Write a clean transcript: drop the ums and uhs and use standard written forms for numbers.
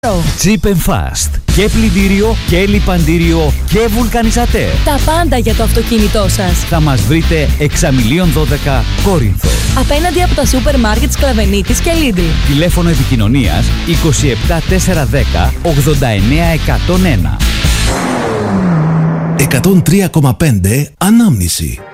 Cheap and Fast. Και πλυντήριο και λιπαντήριο και βουλκανιζατέρ. Τα πάντα για το αυτοκίνητό σας. Θα μας βρείτε Εξαμιλίων 12 Κόρινθο. Απέναντι από τα σούπερ μάρκετ Σκλαβενίτης και Lidl. Τηλέφωνο επικοινωνίας 27 410 89 101. 103,5 Ανάμνηση.